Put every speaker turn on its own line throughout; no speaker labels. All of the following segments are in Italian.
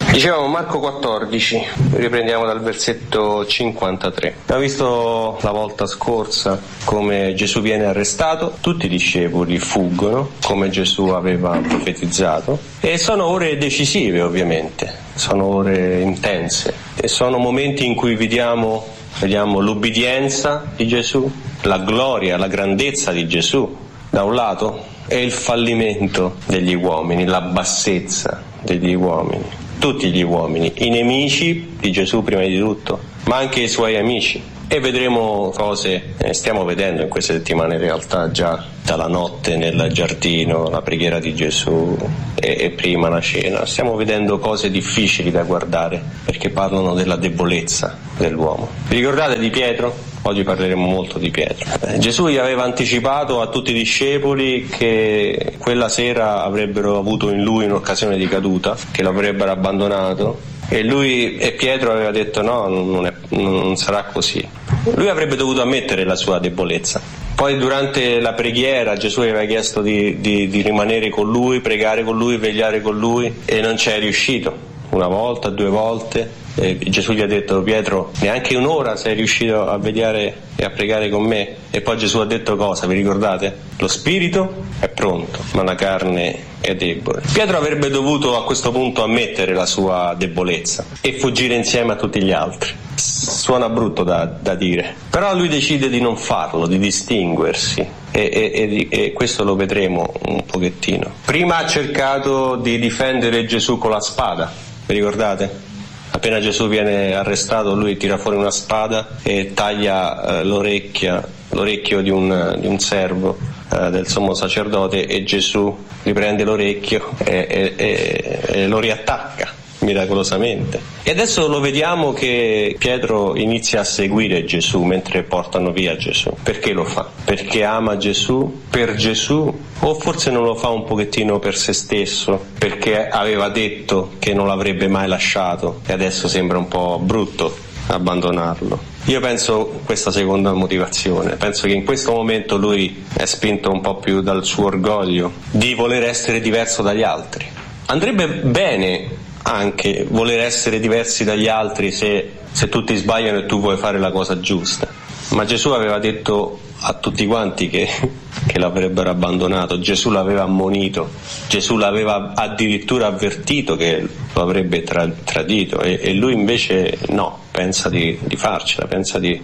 Dicevamo Marco 14, riprendiamo dal versetto 53. Abbiamo visto la volta scorsa come Gesù viene arrestato, tutti i discepoli fuggono, come Gesù aveva profetizzato, e sono ore decisive ovviamente, sono ore intense, e sono momenti in cui vediamo l'ubbidienza di Gesù, la gloria, la grandezza di Gesù da un lato, e il fallimento degli uomini, la bassezza degli uomini. Tutti gli uomini, i nemici di Gesù prima di tutto, ma anche i suoi amici. E vedremo cose, stiamo vedendo in queste settimane in realtà già dalla notte nel giardino, la preghiera di Gesù e prima la cena. Stiamo vedendo cose difficili da guardare perché parlano della debolezza dell'uomo. Vi ricordate di Pietro? Oggi parleremo molto di Pietro. Gesù gli aveva anticipato a tutti i discepoli che quella sera avrebbero avuto in lui un'occasione di caduta, che lo avrebbero abbandonato, e Pietro aveva detto no, non sarà così. Lui avrebbe dovuto ammettere la sua debolezza. Poi durante la preghiera Gesù aveva chiesto di rimanere con lui, pregare con lui, vegliare con lui, e non ci è riuscito. Una volta, 2 volte. Gesù gli ha detto: Pietro, neanche un'ora sei riuscito a vegliare e a pregare con me. E poi Gesù ha detto cosa? Vi ricordate? Lo spirito è pronto, ma la carne è debole. Pietro avrebbe dovuto a questo punto ammettere la sua debolezza e fuggire insieme a tutti gli altri. Suona brutto da dire, però lui decide di non farlo, di distinguersi, e questo lo vedremo un pochettino. Prima ha cercato di difendere Gesù con la spada, vi ricordate? Appena Gesù viene arrestato, lui tira fuori una spada e taglia l'orecchio di un servo del sommo sacerdote, e Gesù riprende l'orecchio e lo riattacca miracolosamente. E adesso lo vediamo che Pietro inizia a seguire Gesù mentre portano via Gesù. Perché lo fa? Perché ama Gesù? Per Gesù? O forse non lo fa un pochettino per se stesso, perché aveva detto che non l'avrebbe mai lasciato e adesso sembra un po' brutto abbandonarlo? Io penso questa seconda motivazione. Penso che in questo momento lui è spinto un po' più dal suo orgoglio di voler essere diverso dagli altri. Andrebbe bene anche voler essere diversi dagli altri se tutti sbagliano e tu vuoi fare la cosa giusta, ma Gesù aveva detto a tutti quanti che l'avrebbero abbandonato. Gesù l'aveva ammonito, Gesù l'aveva addirittura avvertito che lo avrebbe tradito, e lui invece no, pensa di farcela, pensa di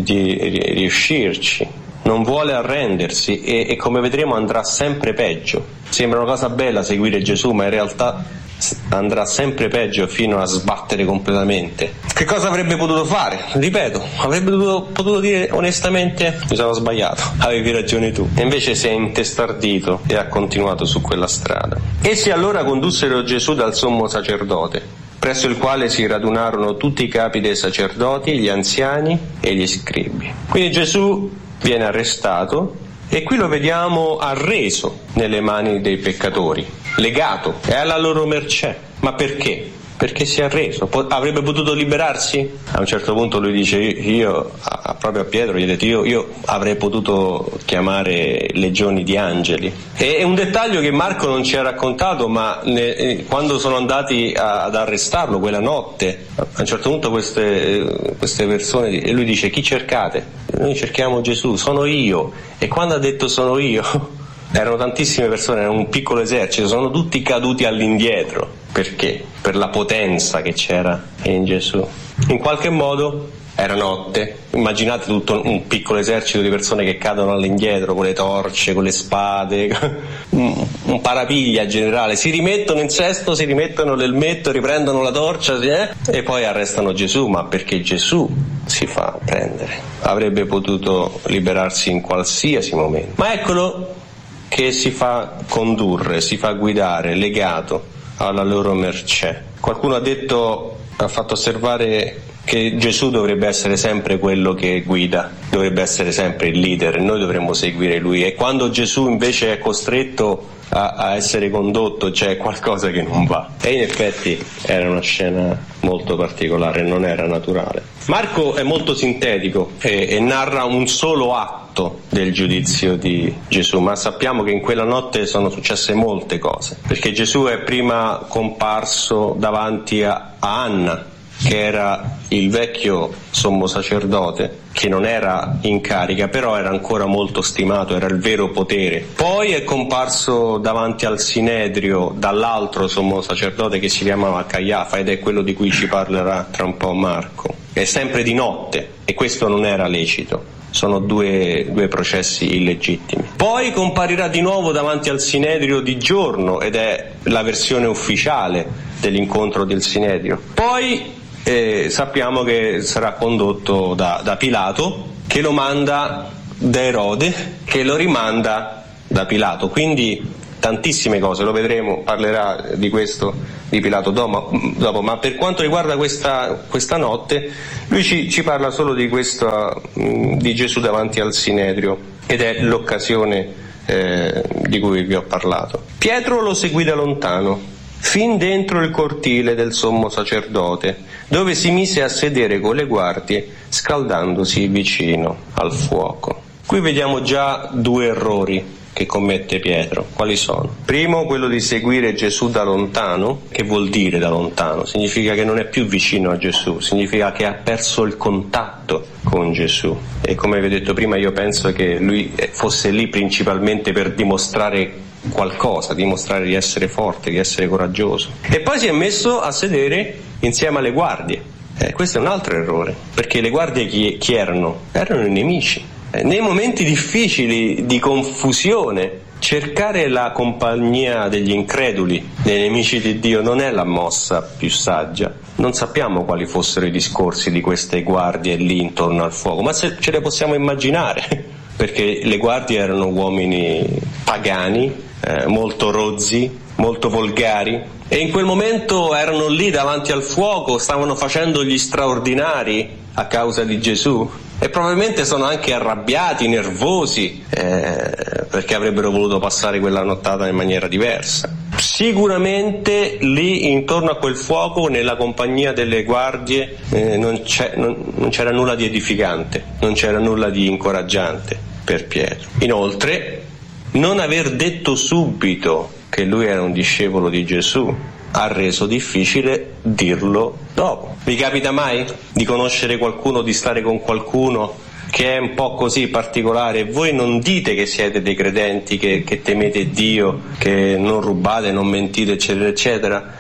riuscirci, non vuole arrendersi, e come vedremo andrà sempre peggio. Sembra una cosa bella seguire Gesù, ma in realtà andrà sempre peggio fino a sbattere completamente. Che cosa avrebbe potuto fare? Ripeto, avrebbe potuto dire onestamente: mi sono sbagliato, avevi ragione tu. E invece si è intestardito e ha continuato su quella strada. Essi allora condussero Gesù dal sommo sacerdote, presso il quale si radunarono tutti i capi dei sacerdoti, gli anziani e gli scribi. Quindi Gesù viene arrestato, e qui lo vediamo arreso nelle mani dei peccatori, legato, è alla loro mercé. Ma perché? Perché si è arreso. Avrebbe potuto liberarsi? A un certo punto lui dice, proprio a Pietro gli ha detto, io avrei potuto chiamare legioni di angeli. È un dettaglio che Marco non ci ha raccontato, ma quando sono andati ad arrestarlo quella notte, a un certo punto queste persone, e lui dice: chi cercate? Noi cerchiamo Gesù, sono io. E quando ha detto sono io, erano tantissime persone, era un piccolo esercito, sono tutti caduti all'indietro. Perché? Per la potenza che c'era in Gesù. In qualche modo era notte, immaginate tutto un piccolo esercito di persone che cadono all'indietro con le torce, con le spade, un parapiglia generale, si rimettono in sesto, si rimettono l'elmetto, riprendono la torcia e poi arrestano Gesù. Ma perché Gesù si fa prendere, avrebbe potuto liberarsi in qualsiasi momento, ma eccolo che si fa condurre, si fa guidare, legato alla loro mercé. Qualcuno ha fatto osservare che Gesù dovrebbe essere sempre quello che guida, dovrebbe essere sempre il leader, noi dovremmo seguire lui. E quando Gesù invece è costretto a essere condotto, c'è qualcosa che non va. E in effetti era una scena molto particolare, non era naturale. Marco è molto sintetico e narra un solo atto del giudizio di Gesù, ma sappiamo che in quella notte sono successe molte cose, perché Gesù è prima comparso davanti a Anna, che era il vecchio sommo sacerdote, che non era in carica, però era ancora molto stimato, era il vero potere. Poi è comparso davanti al Sinedrio dall'altro sommo sacerdote che si chiamava Caiafa, ed è quello di cui ci parlerà tra un po' Marco. È sempre di notte e questo non era lecito. Sono due processi illegittimi. Poi comparirà di nuovo davanti al Sinedrio di giorno, ed è la versione ufficiale dell'incontro del Sinedrio. Poi sappiamo che sarà condotto da Pilato, che lo manda da Erode, che lo rimanda da Pilato. Quindi tantissime cose, lo vedremo, parlerà di questo di Pilato dopo, ma per quanto riguarda questa notte, lui ci parla solo di questo, di Gesù davanti al Sinedrio, ed è l'occasione di cui vi ho parlato. Pietro lo seguì da lontano, fin dentro il cortile del sommo sacerdote, dove si mise a sedere con le guardie, scaldandosi vicino al fuoco. Qui vediamo già due errori che commette Pietro. Quali sono? Primo, quello di seguire Gesù da lontano. Che vuol dire da lontano? Significa che non è più vicino a Gesù, significa che ha perso il contatto con Gesù. E come vi ho detto prima, io penso che lui fosse lì principalmente per dimostrare qualcosa, dimostrare di essere forte, di essere coraggioso. E poi si è messo a sedere insieme alle guardie. Questo è un altro errore, perché le guardie chi erano? Erano i nemici. Nei momenti difficili di confusione, cercare la compagnia degli increduli, dei nemici di Dio, non è la mossa più saggia. Non sappiamo quali fossero i discorsi di queste guardie lì intorno al fuoco, ma ce le possiamo immaginare, perché le guardie erano uomini pagani, molto rozzi, molto volgari, e in quel momento erano lì davanti al fuoco, stavano facendo gli straordinari a causa di Gesù, e probabilmente sono anche arrabbiati, nervosi, perché avrebbero voluto passare quella nottata in maniera diversa. Sicuramente lì intorno a quel fuoco, nella compagnia delle guardie, non c'era nulla di edificante, non c'era nulla di incoraggiante per Pietro. Inoltre, non aver detto subito che lui era un discepolo di Gesù ha reso difficile dirlo dopo. Vi capita mai di conoscere qualcuno, di stare con qualcuno che è un po' così particolare, e voi non dite che siete dei credenti, che temete Dio, che non rubate, non mentite, eccetera eccetera,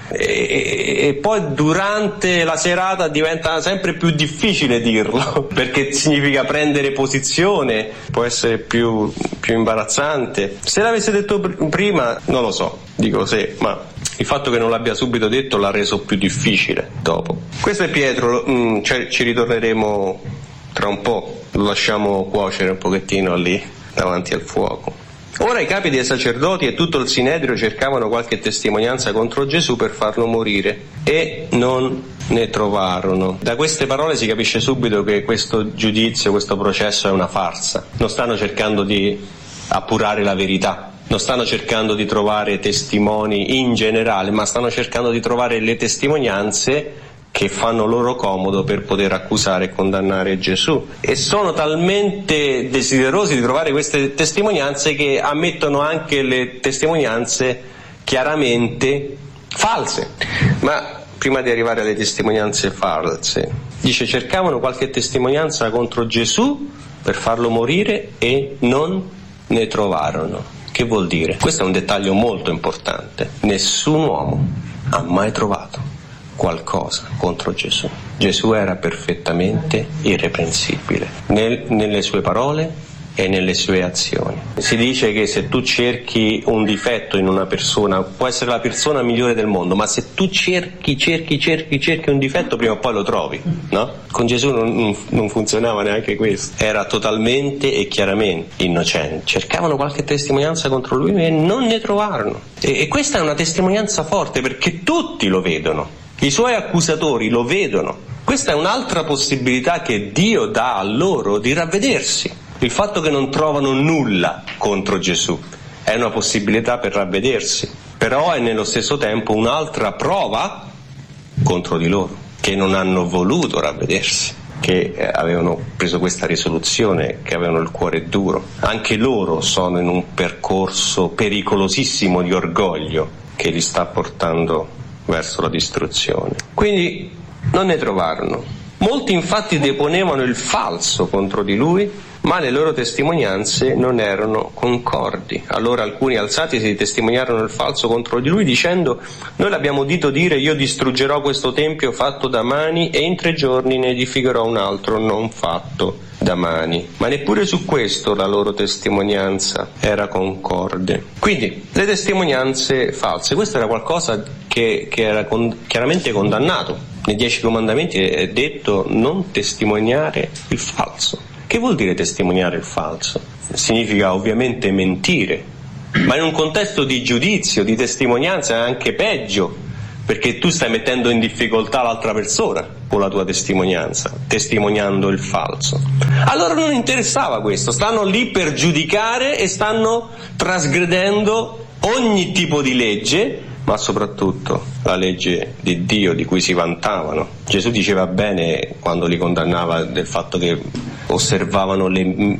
e poi durante la serata diventa sempre più difficile dirlo, perché significa prendere posizione, può essere più imbarazzante. Se l'avesse detto prima, non lo so, dico se, ma il fatto che non l'abbia subito detto l'ha reso più difficile dopo. Questo è Pietro, ci ritorneremo tra un po', lo lasciamo cuocere un pochettino lì davanti al fuoco. Ora i capi dei sacerdoti e tutto il Sinedrio cercavano qualche testimonianza contro Gesù per farlo morire, e non ne trovarono. Da queste parole si capisce subito che questo giudizio, questo processo è una farsa. Non stanno cercando di appurare la verità, non stanno cercando di trovare testimoni in generale, ma stanno cercando di trovare le testimonianze che fanno loro comodo per poter accusare e condannare Gesù, e sono talmente desiderosi di trovare queste testimonianze che ammettono anche le testimonianze chiaramente false. Ma prima di arrivare alle testimonianze false, dice: cercavano qualche testimonianza contro Gesù per farlo morire e non ne trovarono. Che vuol dire? Questo è un dettaglio molto importante. Nessun uomo ha mai trovato qualcosa contro Gesù. Gesù era perfettamente irreprensibile nelle sue parole e nelle sue azioni. Si dice che se tu cerchi un difetto in una persona, può essere la persona migliore del mondo, ma se tu cerchi un difetto, prima o poi lo trovi, no? Con Gesù non funzionava neanche questo. Era totalmente e chiaramente innocente. Cercavano qualche testimonianza contro lui e non ne trovarono. E questa è una testimonianza forte, perché tutti lo vedono. I suoi accusatori lo vedono. Questa è un'altra possibilità che Dio dà a loro di ravvedersi. Il fatto che non trovano nulla contro Gesù è una possibilità per ravvedersi, però è nello stesso tempo un'altra prova contro di loro, che non hanno voluto ravvedersi, che avevano preso questa risoluzione, che avevano il cuore duro. Anche loro sono in un percorso pericolosissimo di orgoglio che li sta portando verso la distruzione. Quindi non ne trovarono. Molti infatti deponevano il falso contro di lui, ma le loro testimonianze non erano concordi. Allora alcuni alzatisi testimoniarono il falso contro di lui dicendo: noi l'abbiamo udito dire, io distruggerò questo tempio fatto da mani e in 3 giorni ne edificherò un altro non fatto da mani. Ma neppure su questo la loro testimonianza era concorde. Quindi le testimonianze false, questo era qualcosa che era chiaramente condannato. Nei 10 comandamenti è detto non testimoniare il falso. Che vuol dire testimoniare il falso? Significa ovviamente mentire, ma in un contesto di giudizio, di testimonianza è anche peggio, perché tu stai mettendo in difficoltà l'altra persona con la tua testimonianza, testimoniando il falso. Allora non interessava questo, stanno lì per giudicare e stanno trasgredendo ogni tipo di legge, ma soprattutto la legge di Dio di cui si vantavano. Gesù diceva bene quando li condannava del fatto che osservavano le